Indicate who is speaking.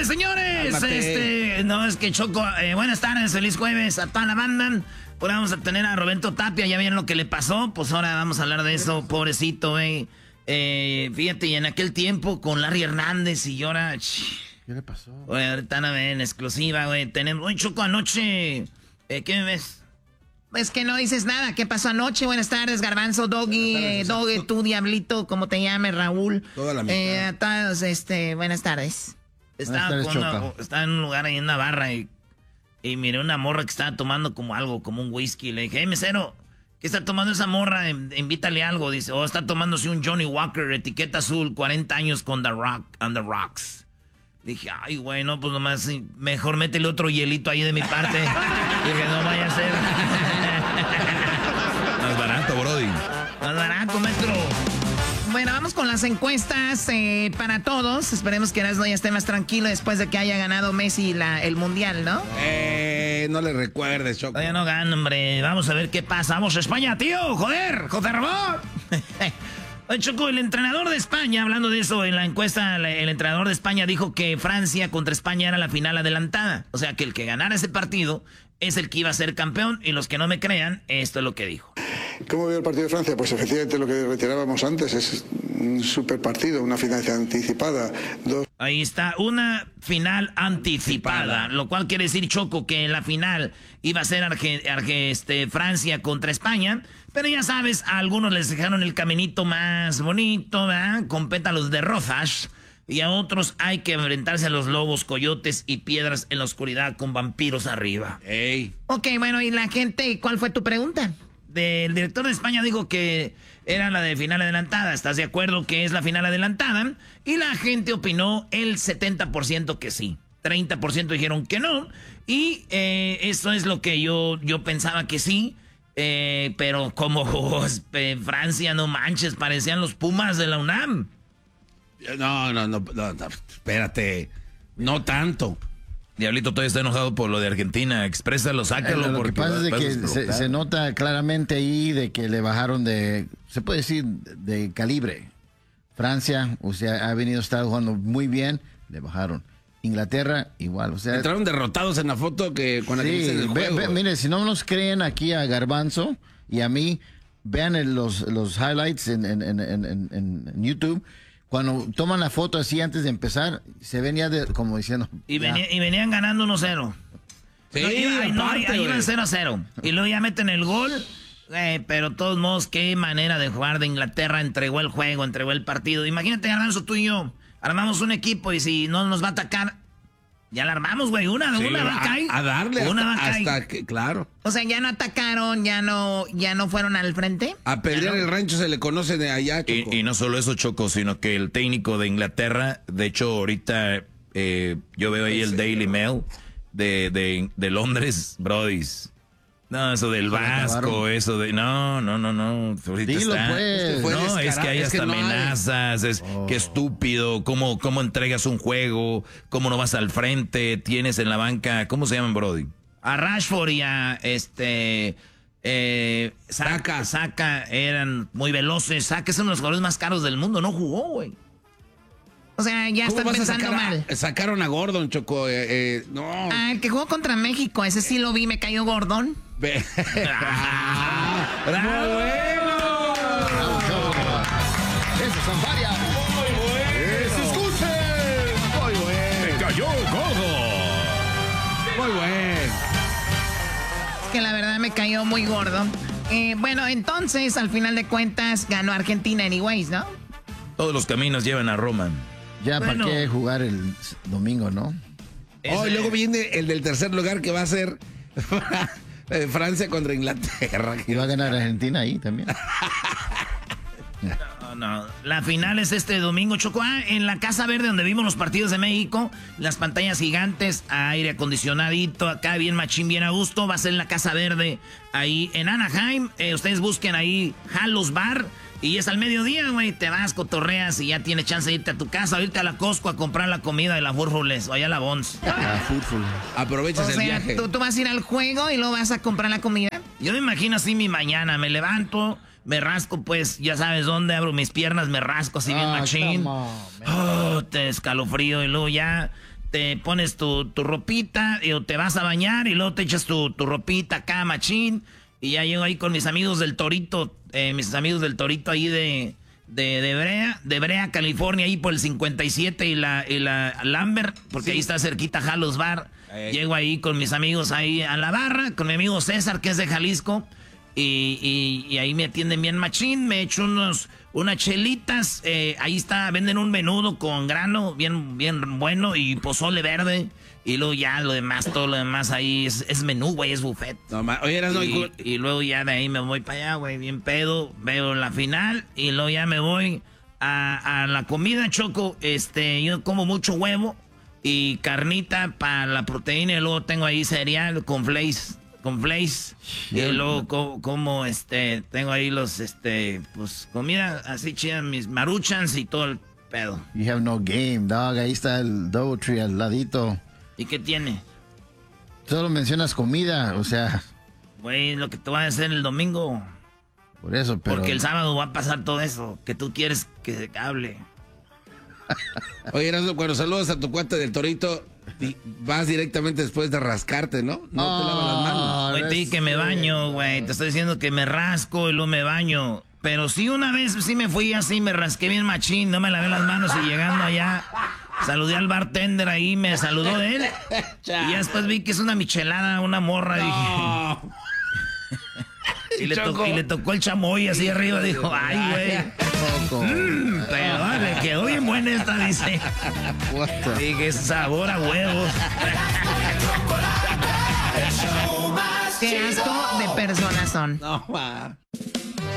Speaker 1: tardes, señores. No, es que Choco, buenas tardes, feliz jueves a toda la banda. Ahora vamos a tener a Roberto Tapia, ya vieron lo que le pasó, pues ahora vamos a hablar de eso, pobrecito, güey. Fíjate, y en aquel tiempo con Larry Hernández y ahora...
Speaker 2: ¿Qué le pasó?
Speaker 1: Güey, ahorita a ver, en exclusiva, güey, tenemos... Oye, Choco, anoche, ¿qué me ves?
Speaker 3: Pues que no dices nada. ¿Qué pasó anoche? Buenas tardes, Garbanzo, Doggy, Doggy, tú, Diablito, como te llames, Raúl.
Speaker 2: Toda la mitad.
Speaker 3: A todos, buenas tardes.
Speaker 1: Estaba en un lugar ahí en una barra y miré una morra que estaba tomando como algo, como un whisky. Le dije, hey, mesero, ¿qué está tomando esa morra? Invítale algo. Dice, está tomándose un Johnny Walker, etiqueta azul, 40 años con The Rock, on the Rocks. Dije, ay, güey, no, pues nomás, mejor métele otro hielito ahí de mi parte. Dije, no vaya a ser.
Speaker 4: Más barato, brody.
Speaker 1: Más barato, maestro.
Speaker 3: Bueno, vamos con las encuestas para todos. Esperemos que Erasmo ya esté más tranquilo después de que haya ganado Messi el Mundial, ¿no?
Speaker 2: No le recuerdes, Choco.
Speaker 1: Todavía no gano, hombre. Vamos a ver qué pasa. ¡Vamos a España, tío! ¡Joder! ¡José Ramón! Oye, Choco, el entrenador de España, hablando de eso, en la encuesta, el entrenador de España dijo que Francia contra España era la final adelantada. O sea, que el que ganara ese partido es el que iba a ser campeón. Y los que no me crean, esto es lo que dijo.
Speaker 5: ¿Cómo veo el partido de Francia? Pues efectivamente lo que retirábamos antes es un super partido, una final anticipada.
Speaker 1: Ahí está, una final anticipada, lo cual quiere decir, Choco, que la final iba a ser Francia contra España, pero ya sabes, a algunos les dejaron el caminito más bonito, ¿verdad? Con pétalos de rosas, y a otros hay que enfrentarse a los lobos, coyotes y piedras en la oscuridad con vampiros arriba.
Speaker 2: Ey.
Speaker 3: Ok, bueno, y la gente, ¿cuál fue tu pregunta?
Speaker 1: El director de España dijo que era la de final adelantada. ¿Estás de acuerdo que es la final adelantada? Y la gente opinó el 70% que sí. 30% dijeron que no. Y eso es lo que yo pensaba que sí. Pero como Francia, no manches, parecían los Pumas de la UNAM.
Speaker 2: No, espérate. No tanto.
Speaker 4: Diablito todavía está enojado por lo de Argentina. Exprésalo, sácalo.
Speaker 6: Lo que pasa es de que se nota claramente ahí de que le bajaron se puede decir, de calibre. Francia, o sea, ha venido a estar jugando muy bien, le bajaron. Inglaterra, igual, o sea...
Speaker 2: Entraron derrotados en la foto que con la que en el juego.
Speaker 6: Mire, si no nos creen aquí a Garbanzo y a mí, vean los highlights en YouTube. Cuando toman la foto así antes de empezar, se ven ya como diciendo...
Speaker 1: Y venían ganando 1-0.
Speaker 2: Sí,
Speaker 1: ahí iban 0-0. Y luego ya meten el gol. Pero de todos modos, qué manera de jugar de Inglaterra. Entregó el juego, entregó el partido. Imagínate, Alonso, tú y yo. Armamos un equipo y si no nos va a atacar... Ya la armamos, güey. Una va a caer.
Speaker 2: A darle
Speaker 1: hasta
Speaker 2: que, claro.
Speaker 3: O sea, ya no atacaron, ya no fueron al frente.
Speaker 2: A pelear el rancho se le conoce de allá, Choco.
Speaker 4: Y no solo eso, Choco, sino que el técnico de Inglaterra, de hecho, ahorita yo veo ahí el Daily Mail de Londres, brodis. No, eso del Vasco, eso de... No. Ahorita
Speaker 6: dilo,
Speaker 4: está...
Speaker 6: pues.
Speaker 4: Es que hay hasta amenazas, qué estúpido, cómo entregas un juego, cómo no vas al frente, tienes en la banca... ¿Cómo se llaman, brody?
Speaker 1: A Rashford y a Saka eran muy veloces. Saka es uno de los jugadores más caros del mundo. No jugó, güey.
Speaker 3: O sea, ya están pensando mal.
Speaker 2: Sacaron a Gordon, Choco. No.
Speaker 3: El que jugó contra México, ese sí lo vi, me cayó Gordon.
Speaker 2: ¡Bravo!
Speaker 6: Esas son varias.
Speaker 2: ¡Muy bueno! ¡Escuchen! ¡Muy bueno!
Speaker 4: ¡Me cayó Gordon!
Speaker 2: ¡Muy bueno!
Speaker 3: Que la verdad me cayó muy gordo. Bueno, entonces, al final de cuentas, ganó Argentina anyways, ¿no?
Speaker 4: Todos los caminos llevan a Roma.
Speaker 6: Ya,
Speaker 1: Bueno.
Speaker 6: ¿para qué jugar el domingo, no?
Speaker 2: Y luego viene el del tercer lugar que va a ser Francia contra Inglaterra.
Speaker 6: Y va a ganar Argentina ahí también.
Speaker 1: No. La final es este domingo, Choco. En la Casa Verde, donde vimos los partidos de México, las pantallas gigantes, aire acondicionadito, acá bien machín, bien a gusto. Va a ser en la Casa Verde, ahí en Anaheim. Ustedes busquen ahí Halos Bar. Y es al mediodía, güey, te vas, cotorreas y ya tienes chance de irte a tu casa o irte a la Costco a comprar la comida de la Furfules o allá a la Bons.
Speaker 2: Aprovechas el viaje.
Speaker 3: Tú vas a ir al juego y luego vas a comprar la comida.
Speaker 1: Yo me imagino así mi mañana, me levanto, me rasco, pues, ya sabes dónde, abro mis piernas, me rasco así bien machín. Te escalofrío y luego ya te pones tu ropita, o te vas a bañar y luego te echas tu ropita acá, machín. Y ya llego ahí con mis amigos del Torito, ahí de Brea, California, ahí por el 57 y la Lambert, porque ahí está cerquita Jalos Bar. Llego ahí con mis amigos ahí a la barra, con mi amigo César, que es de Jalisco, y ahí me atienden bien machín, me echo unas chelitas, ahí está, venden un menudo con grano, bien bueno, y pozole verde. Y luego ya todo lo demás ahí es menú, güey, es buffet.
Speaker 2: Oye,
Speaker 1: y luego ya de ahí me voy para allá, güey, bien pedo, veo la final y luego ya me voy a la comida, Choco. Yo como mucho huevo y carnita para la proteína y luego tengo ahí cereal con flakes. Y luego como tengo ahí los, pues comida así chida, mis maruchans y todo el pedo.
Speaker 6: You have no game, dog. Ahí está el Doubletree al ladito.
Speaker 1: ¿Y qué tiene?
Speaker 6: Solo mencionas comida, o sea...
Speaker 1: Güey, lo que te voy a hacer el domingo.
Speaker 6: Por eso, pero...
Speaker 1: Porque el sábado va a pasar todo eso que tú quieres que se hable.
Speaker 2: Oye, Erasmo, cuando saludas a tu cuate del Torito, vas directamente después de rascarte, ¿no? No te lavas las manos.
Speaker 1: Güey, te dije que me baño, güey. Te estoy diciendo que me rasco y luego me baño. Pero sí, una vez sí me fui así, me rasqué bien machín, no me lavé las manos y llegando allá... Saludé al bartender ahí, me saludó de él. Y ya después vi que es una michelada, una morra.
Speaker 2: No.
Speaker 1: Dije, y le tocó el chamoy así arriba. Dijo, ay, güey. Pero le quedó bien buena esta, dice. Dije, sabor a huevos.
Speaker 3: Qué asco de personas son.
Speaker 2: No, ma.